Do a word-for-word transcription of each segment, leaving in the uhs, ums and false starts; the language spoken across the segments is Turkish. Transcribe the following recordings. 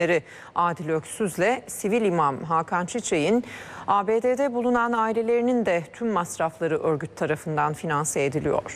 Adil Öksüz'le sivil imam Hakan Çiçek'in A B D'de bulunan ailelerinin de tüm masrafları örgüt tarafından finanse ediliyor.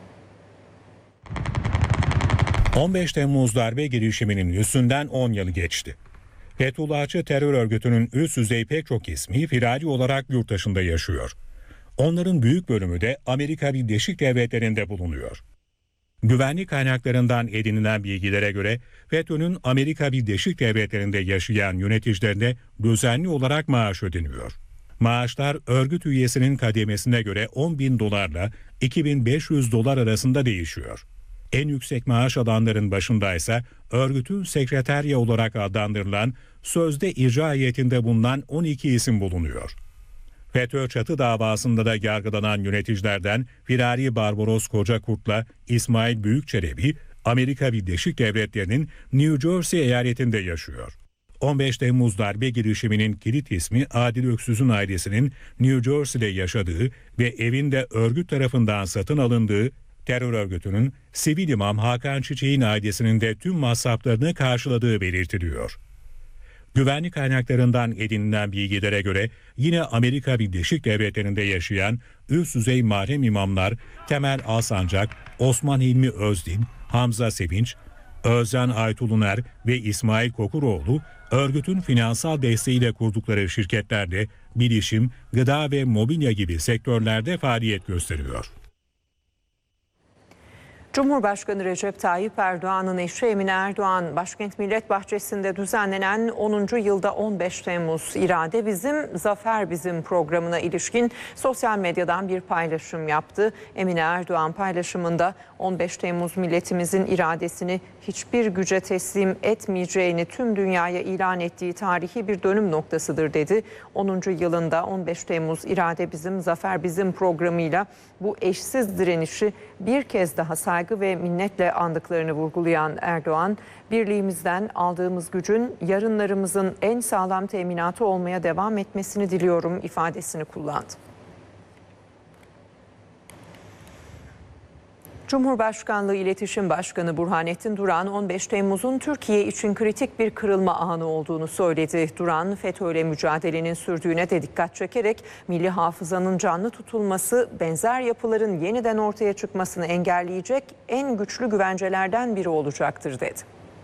on beş Temmuz darbe girişiminin üstünden on yıl geçti. Fethullahçı terör örgütünün üst düzey pek çok ismi firari olarak yurt dışında yaşıyor. Onların büyük bölümü de Amerika Birleşik Devletleri'nde bulunuyor. Güvenlik kaynaklarından edinilen bilgilere göre FETÖ'nün Amerika Birleşik Devletleri'nde yaşayan yöneticilerine düzenli olarak maaş ödeniyor. Maaşlar örgüt üyesinin kademesine göre on bin dolarla iki bin beş yüz dolar arasında değişiyor. En yüksek maaş alanların başındaysa örgütün sekreterya olarak adlandırılan sözde icra heyetinde bulunan on iki isim bulunuyor. FETÖ çatı davasında da yargılanan yöneticilerden firari Barbaros Kocakurt'la İsmail Büyükçelebi, Amerika Birleşik Devletleri'nin New Jersey eyaletinde yaşıyor. on beş Temmuz darbe girişiminin kilit ismi Adil Öksüz'ün ailesinin New Jersey'de yaşadığı ve evinde örgüt tarafından satın alındığı, terör örgütünün sivil imam Hakan Çiçek'in ailesinin de tüm masraflarını karşıladığı belirtiliyor. Güvenlik kaynaklarından edinilen bilgilere göre yine Amerika Birleşik Devletleri'nde yaşayan üst düzey mahrem imamlar Temel Alsancak, Osman Hilmi Özdin, Hamza Sevinç, Özcan Aytuluner ve İsmail Kokuroğlu örgütün finansal desteğiyle kurdukları şirketlerde bilişim, gıda ve mobilya gibi sektörlerde faaliyet gösteriyor. Cumhurbaşkanı Recep Tayyip Erdoğan'ın eşi Emine Erdoğan, Başkent Millet Bahçesi'nde düzenlenen onuncu yılda on beş Temmuz İrade Bizim, Zafer Bizim programına ilişkin sosyal medyadan bir paylaşım yaptı. Emine Erdoğan paylaşımında on beş Temmuz milletimizin iradesini hiçbir güce teslim etmeyeceğini tüm dünyaya ilan ettiği tarihi bir dönüm noktasıdır dedi. onuncu yılında on beş Temmuz İrade Bizim, Zafer Bizim programıyla bu eşsiz direnişi bir kez daha saygı ve minnetle andıklarını vurgulayan Erdoğan, birliğimizden aldığımız gücün yarınlarımızın en sağlam teminatı olmaya devam etmesini diliyorum ifadesini kullandı. Cumhurbaşkanlığı İletişim Başkanı Burhanettin Duran, on beş Temmuz'un Türkiye için kritik bir kırılma anı olduğunu söyledi. Duran, FETÖ'yle mücadelenin sürdüğüne de dikkat çekerek milli hafızanın canlı tutulması, benzer yapıların yeniden ortaya çıkmasını engelleyecek en güçlü güvencelerden biri olacaktır dedi.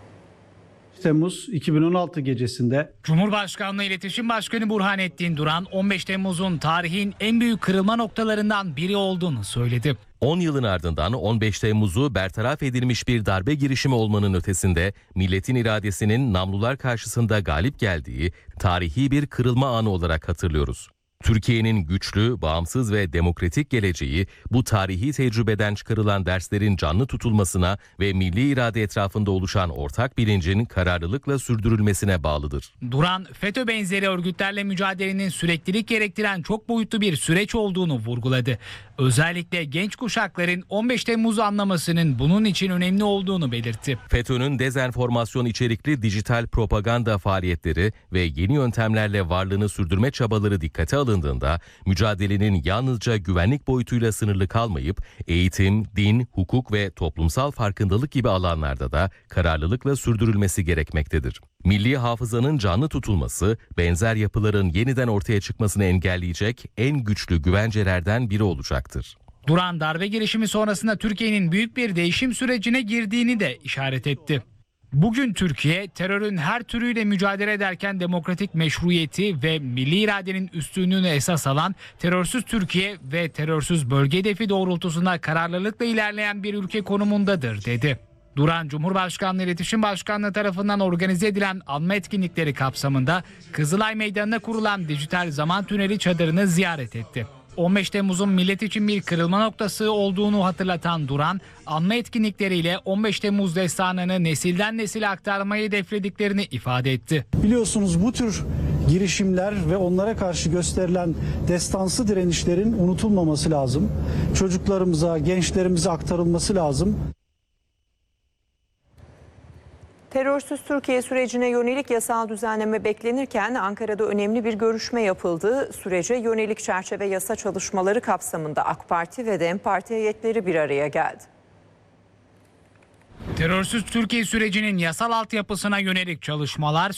Temmuz iki bin on altı gecesinde Cumhurbaşkanlığı İletişim Başkanı Burhanettin Duran, on beş Temmuz'un tarihin en büyük kırılma noktalarından biri olduğunu söyledi. on yılın ardından on beş Temmuz'u bertaraf edilmiş bir darbe girişimi olmanın ötesinde milletin iradesinin namlular karşısında galip geldiği tarihi bir kırılma anı olarak hatırlıyoruz. Türkiye'nin güçlü, bağımsız ve demokratik geleceği bu tarihi tecrübeden çıkarılan derslerin canlı tutulmasına ve milli irade etrafında oluşan ortak bilincin kararlılıkla sürdürülmesine bağlıdır. Duran, FETÖ benzeri örgütlerle mücadelenin süreklilik gerektiren çok boyutlu bir süreç olduğunu vurguladı. Özellikle genç kuşakların on beş Temmuz'u anlamasının bunun için önemli olduğunu belirtti. FETÖ'nün dezenformasyon içerikli dijital propaganda faaliyetleri ve yeni yöntemlerle varlığını sürdürme çabaları dikkate alındığında mücadelenin yalnızca güvenlik boyutuyla sınırlı kalmayıp eğitim, din, hukuk ve toplumsal farkındalık gibi alanlarda da kararlılıkla sürdürülmesi gerekmektedir. Milli hafızanın canlı tutulması, benzer yapıların yeniden ortaya çıkmasını engelleyecek en güçlü güvencelerden biri olacaktır. Duran, darbe girişimi sonrasında Türkiye'nin büyük bir değişim sürecine girdiğini de işaret etti. Bugün Türkiye, terörün her türüyle mücadele ederken demokratik meşruiyeti ve milli iradenin üstünlüğünü esas alan terörsüz Türkiye ve terörsüz bölge hedefi doğrultusunda kararlılıkla ilerleyen bir ülke konumundadır dedi. Duran, Cumhurbaşkanlığı İletişim Başkanlığı tarafından organize edilen anma etkinlikleri kapsamında Kızılay Meydanı'na kurulan dijital zaman tüneli çadırını ziyaret etti. on beş Temmuz'un millet için bir kırılma noktası olduğunu hatırlatan Duran, anma etkinlikleriyle on beş Temmuz destanını nesilden nesile aktarmayı hedeflediklerini ifade etti. biliyorsunuz bu tür girişimler ve onlara karşı gösterilen destansı direnişlerin unutulmaması lazım. Çocuklarımıza, gençlerimize aktarılması lazım. Terörsüz Türkiye sürecine yönelik yasal düzenleme beklenirken Ankara'da önemli bir görüşme yapıldı. Sürece yönelik çerçeve yasa çalışmaları kapsamında AK Parti ve DEM Parti heyetleri bir araya geldi. Terörsüz Türkiye sürecinin yasal altyapısına yönelik çalışmalar